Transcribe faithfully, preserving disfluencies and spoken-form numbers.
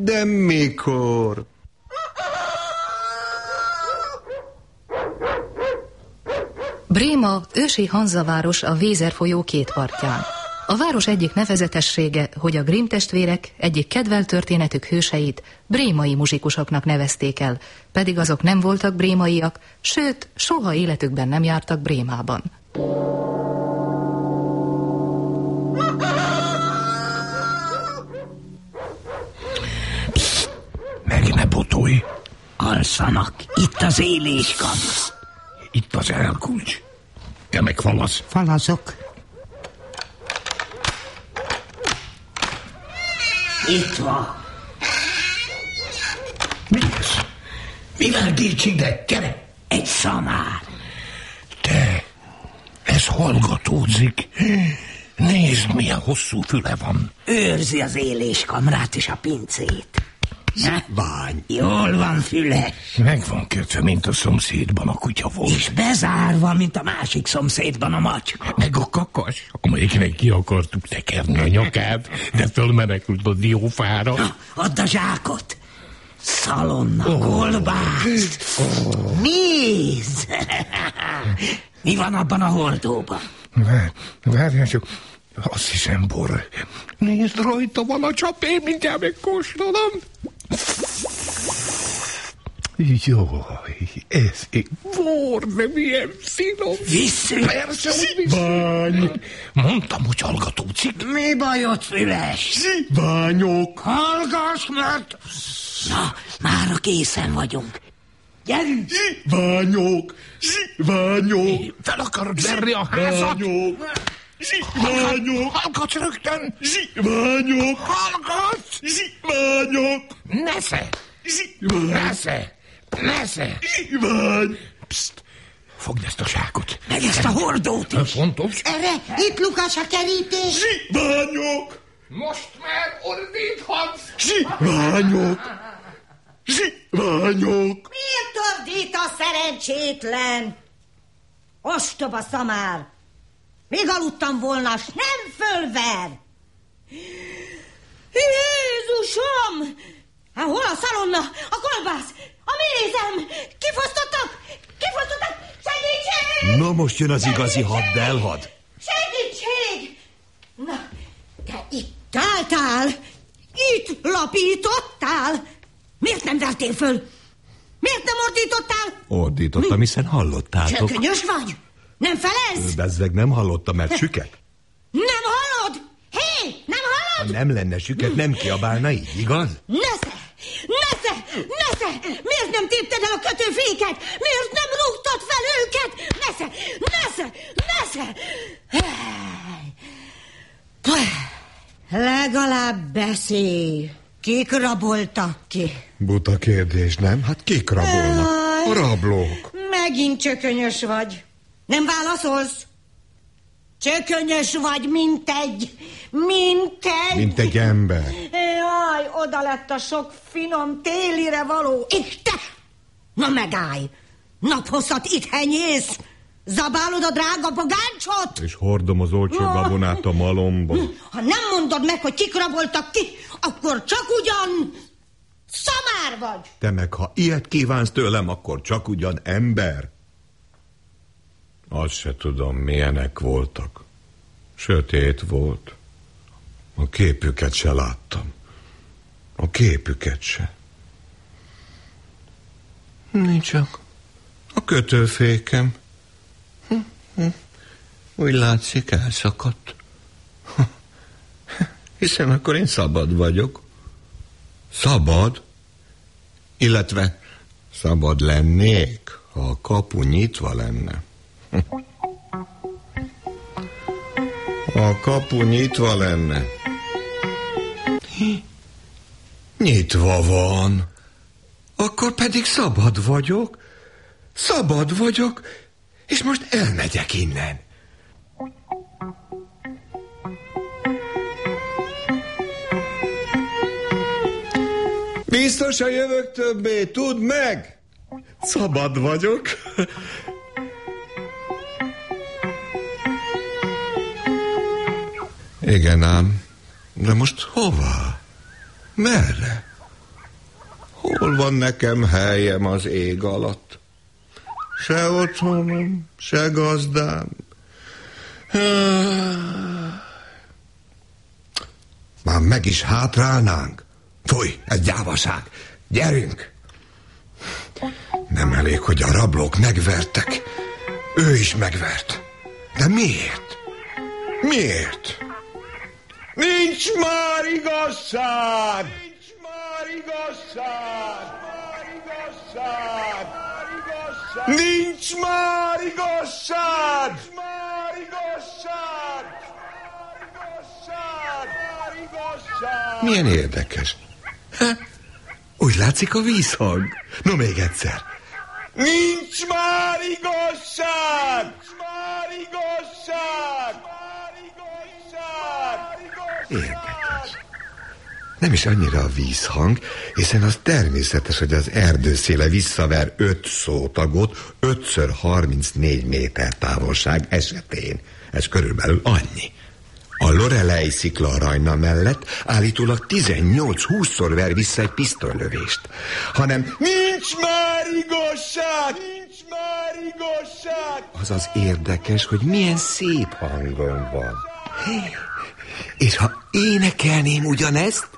De mikor? Bréma ősi Hanzaváros a Vézer folyó két partján. A város egyik nevezetessége, hogy a Grimm testvérek egyik kedvelt történetük hőseit brémai muzsikusoknak nevezték el, pedig azok nem voltak brémaiak, sőt, soha életükben nem jártak Brémában. Psst, meg ne botolj! Alszanak, itt az éléskamra. Itt az elkulcs. Te meg falasz. Falazok. Itt van. Mi ez? Mivel gíts ide? Gyere! Egy szamár. Te, ez hallgatózik. Nézd, milyen hosszú füle van. Őrzi az éléskamrát és a pincét. Zsivány. Jól van, füles. Meg van kötve, mint a szomszédban a kutya volt. És bezárva, mint a másik szomszédban a macska. Meg a kakas, amelyiknek ki akartuk tekerni a nyakát, de fölmenekült a diófára. Na, add a zsákot. Szalonna, oh. Kolbász. Oh. Nézd! Mi van abban a hordóban? Várjál csak, azt hiszem bor. Nézd, rajta van a csapé, mindjárt megkóstolom. Jaj, ez egy bor, de milyen finom. Vissza, persze, hogy Zsivány. Mondtam, hogy hallgatócik. Mi bajod, füles? Zsiványok. Hallgass, mert... Na, mára készen vagyunk. Gyerünk! Zsiványok! Zsiványok! Fel akarod verni a házat? Zsiványok! Zsiványok! Hallgatsz rögtön! Zsiványok! Hallgatsz! Zsiványok! Nesze! Zsivány! Nesze! Nesze! Zsivány! Pszt! Fogd ezt a zsákot! Meg ezt a hordót is! Fontos! Erre, itt Lukas a kerítés! Zsiványok! Most már ordíthatsz! Zsiványok! Zsiványok! Miért ordít a szerencsétlen? Ostoba szamár! Még aludtam volna, s nem fölver! Jézusom! Hát hol a szalonna? A kolbász? A mézem? Kifosztottak? Kifosztottak? Segítség! Na most jön az igazi haddelhad. Segítség! Na, te itt álltál? Itt lapítottál? Miért nem vertél föl? Miért nem ordítottál? Ordítottam, hiszen hallottátok. Csökönyös vagy? Nem felelsz? Bezzeg nem hallottam, mert süket. Nem hallod? Hé, nem hallod? Ha nem lenne süket, nem kiabálna így, igaz? Nesze! Nesze! Nesze! Miért nem tépted el a kötőféket? Miért nem rúgtad fel őket? Nesze! Nesze! Nesze! Legalább beszélj. Kik raboltak ki? Buta kérdés, nem? Hát kik rabolnak? A rablók. Megint csökönyös vagy. Nem válaszolsz? Csökönyös vagy, mint egy... Mint egy... Mint egy ember. Jaj, oda lett a sok finom télire való. És te! Na megállj! Naphosszat itt henyész! Zabálod a drága pogáncsot? És hordom az olcsó gabonát a malomba. Ha nem mondod meg, hogy kik raboltak ki, akkor csak ugyan szamár vagy. Te meg, ha ilyet kívánsz tőlem, akkor csak ugyan ember. Azt se tudom, milyenek voltak. Sötét volt. A képüket se láttam. A képüket se. Nincs csak a kötőfékem. Hm, hm. Úgy látszik, elszakadt. Hiszen akkor én szabad vagyok. Szabad? Illetve szabad lennék, ha a kapu nyitva lenne. A kapu nyitva lenne. Nyitva van. Akkor pedig szabad vagyok. Szabad vagyok, és most elmegyek innen. Biztosan jövök többé, tudd meg! Szabad vagyok. Igen ám, de most hová? Merre? hol van nekem helyem az ég alatt? Se otthonom, se gazdám. Már meg is hátrálnánk? Fúj, ez gyávaság. Gyerünk! Nem elég, hogy a rablók megvertek. Ő is megvert. De miért? Miért? Nincs már igazság! Nincs már igazság! Nincs már igazság! Nincs már igazság! Milyen érdekes. Ha? Úgy látszik a vízhang. No, még egyszer. Nincs már igazság! Nincs már igazság! Érdekes. Nem is annyira a vízhang, hiszen az természetes, hogy az erdőszéle visszaver öt szótagot ötször harmincnégy méter távolság esetén. Ez körülbelül annyi. A Lorelei sziklarajna mellett állítólag tizennyolc-húszszor ver vissza egy pisztolylövést. Hanem nincs már igazság! Nincs már igazság! Az az érdekes, hogy milyen szép hangom van. És ha énekelném ugyanezt,